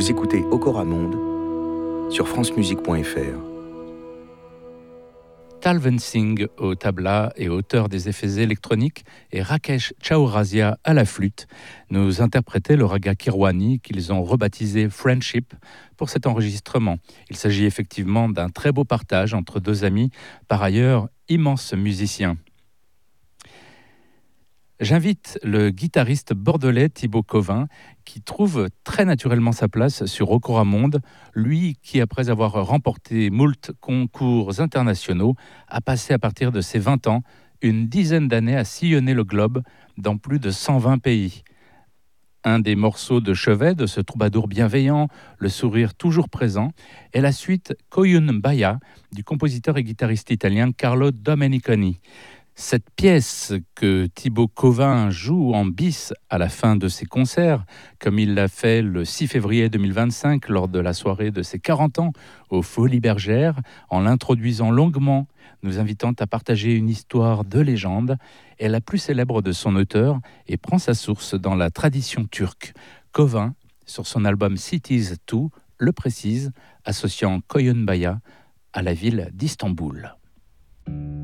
Vous écoutez Okora Monde sur francemusique.fr. Talvin Singh au tabla et auteur des effets électroniques et Rakesh Chaurasia à la flûte nous interprétaient le raga Kirwani qu'ils ont rebaptisé Friendship pour cet enregistrement. Il s'agit effectivement d'un très beau partage entre deux amis, par ailleurs immenses musiciens. J'invite le guitariste bordelais Thibaut Covin, qui trouve très naturellement sa place sur Okora Monde, lui qui, après avoir remporté moult concours internationaux, a passé à partir de ses 20 ans une dizaine d'années à sillonner le globe dans plus de 120 pays. Un des morceaux de chevet de ce troubadour bienveillant, le sourire toujours présent, est la suite Koyun Baya du compositeur et guitariste italien Carlo Domeniconi. Cette pièce que Thibaut Covin joue en bis à la fin de ses concerts, comme il l'a fait le 6 février 2025 lors de la soirée de ses 40 ans aux Folies Bergères, en l'introduisant longuement, nous invitant à partager une histoire de légende, est la plus célèbre de son auteur et prend sa source dans la tradition turque. Covin, sur son album Cities 2, le précise, associant Koyun Baya à la ville d'Istanbul.